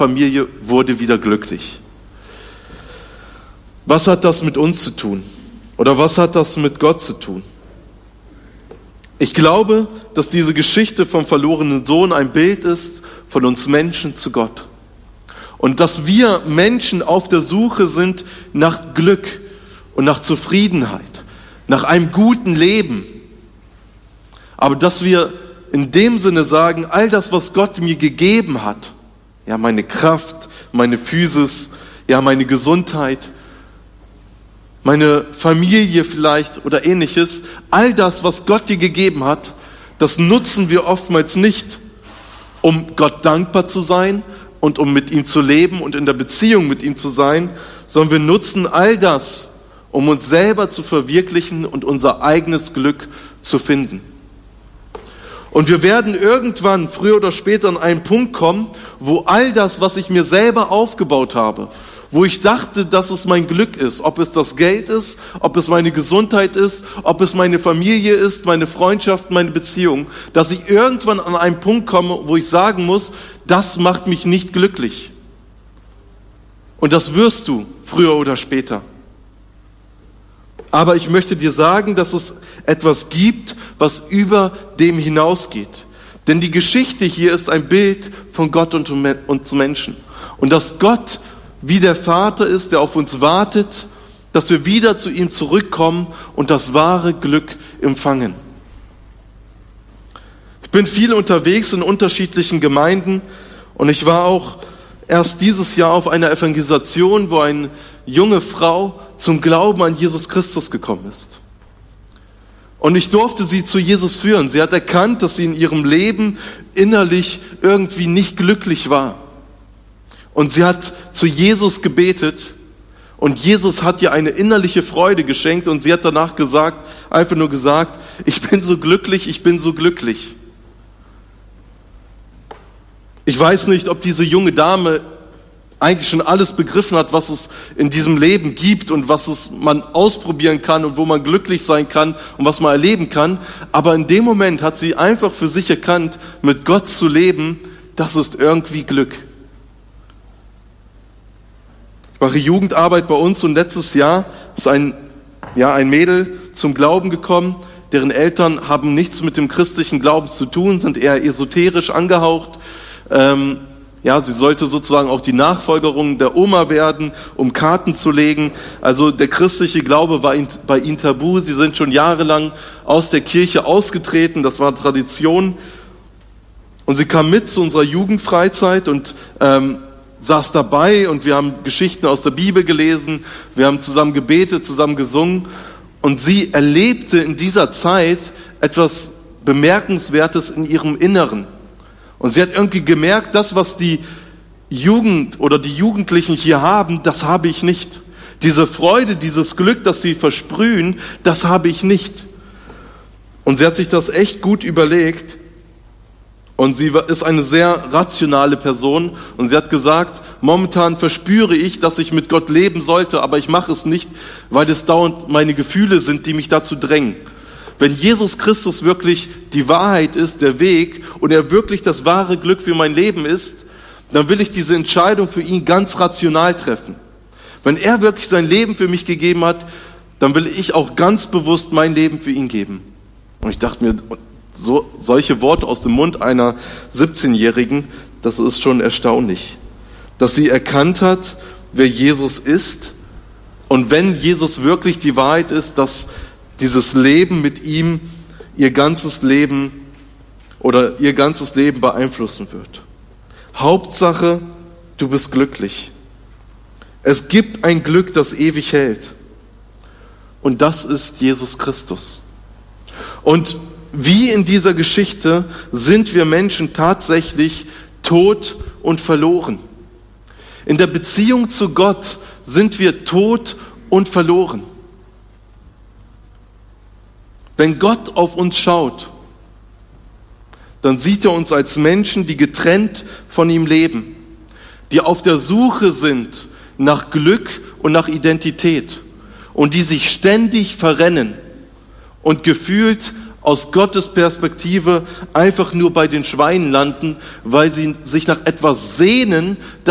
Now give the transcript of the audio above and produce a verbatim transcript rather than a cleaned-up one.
Familie wurde wieder glücklich. Was hat das mit uns zu tun? Oder was hat das mit Gott zu tun? Ich glaube, dass diese Geschichte vom verlorenen Sohn ein Bild ist von uns Menschen zu Gott. Und dass wir Menschen auf der Suche sind nach Glück und nach Zufriedenheit, nach einem guten Leben. Aber dass wir in dem Sinne sagen, all das, was Gott mir gegeben hat, ja, meine Kraft, meine Physis, ja, meine Gesundheit, meine Familie vielleicht oder ähnliches, all das, was Gott dir gegeben hat, das nutzen wir oftmals nicht, um Gott dankbar zu sein und um mit ihm zu leben und in der Beziehung mit ihm zu sein, sondern wir nutzen all das, um uns selber zu verwirklichen und unser eigenes Glück zu finden. Und wir werden irgendwann, früher oder später, an einen Punkt kommen, wo all das, was ich mir selber aufgebaut habe, wo ich dachte, dass es mein Glück ist, ob es das Geld ist, ob es meine Gesundheit ist, ob es meine Familie ist, meine Freundschaft, meine Beziehung, dass ich irgendwann an einen Punkt komme, wo ich sagen muss, das macht mich nicht glücklich. Und das wirst du, früher oder später. Aber ich möchte dir sagen, dass es etwas gibt, was über dem hinausgeht. Denn die Geschichte hier ist ein Bild von Gott und uns Menschen. Und dass Gott wie der Vater ist, der auf uns wartet, dass wir wieder zu ihm zurückkommen und das wahre Glück empfangen. Ich bin viel unterwegs in unterschiedlichen Gemeinden und ich war auch erst dieses Jahr auf einer Evangelisation, wo eine junge Frau zum Glauben an Jesus Christus gekommen ist. Und ich durfte sie zu Jesus führen. Sie hat erkannt, dass sie in ihrem Leben innerlich irgendwie nicht glücklich war. Und sie hat zu Jesus gebetet und Jesus hat ihr eine innerliche Freude geschenkt und sie hat danach gesagt, einfach nur gesagt, ich bin so glücklich, ich bin so glücklich. Ich weiß nicht, ob diese junge Dame eigentlich schon alles begriffen hat, was es in diesem Leben gibt und was es man ausprobieren kann und wo man glücklich sein kann und was man erleben kann. Aber in dem Moment hat sie einfach für sich erkannt, mit Gott zu leben, das ist irgendwie Glück. Ich mache Jugendarbeit bei uns und letztes Jahr ist ein, ja, ein Mädel zum Glauben gekommen, deren Eltern haben nichts mit dem christlichen Glauben zu tun, sind eher esoterisch angehaucht. Ähm, ja, sie sollte sozusagen auch die Nachfolgerin der Oma werden, um Karten zu legen. Also der christliche Glaube war bei ihnen tabu. Sie sind schon jahrelang aus der Kirche ausgetreten, das war Tradition. Und sie kam mit zu unserer Jugendfreizeit und ähm, saß dabei und wir haben Geschichten aus der Bibel gelesen, wir haben zusammen gebetet, zusammen gesungen und sie erlebte in dieser Zeit etwas Bemerkenswertes in ihrem Inneren. Und sie hat irgendwie gemerkt, das, was die Jugend oder die Jugendlichen hier haben, das habe ich nicht. Diese Freude, dieses Glück, das sie versprühen, das habe ich nicht. Und sie hat sich das echt gut überlegt. Und sie ist eine sehr rationale Person und sie hat gesagt, momentan verspüre ich, dass ich mit Gott leben sollte, aber ich mache es nicht, weil es dauernd meine Gefühle sind, die mich dazu drängen. Wenn Jesus Christus wirklich die Wahrheit ist, der Weg und er wirklich das wahre Glück für mein Leben ist, dann will ich diese Entscheidung für ihn ganz rational treffen. Wenn er wirklich sein Leben für mich gegeben hat, dann will ich auch ganz bewusst mein Leben für ihn geben. Und ich dachte mir, so, solche Worte aus dem Mund einer siebzehnjährigen, das ist schon erstaunlich. Dass sie erkannt hat, wer Jesus ist und wenn Jesus wirklich die Wahrheit ist, dass dieses Leben mit ihm ihr ganzes Leben oder ihr ganzes Leben beeinflussen wird. Hauptsache, du bist glücklich. Es gibt ein Glück, das ewig hält. Und das ist Jesus Christus. Und wie in dieser Geschichte sind wir Menschen tatsächlich tot und verloren. In der Beziehung zu Gott sind wir tot und verloren. Wenn Gott auf uns schaut, dann sieht er uns als Menschen, die getrennt von ihm leben, die auf der Suche sind nach Glück und nach Identität und die sich ständig verrennen und gefühlt aus Gottes Perspektive einfach nur bei den Schweinen landen, weil sie sich nach etwas sehnen,